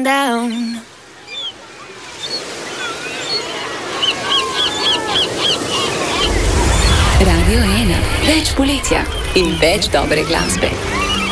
down. Radio 1, več poletja in več dobre glasbe.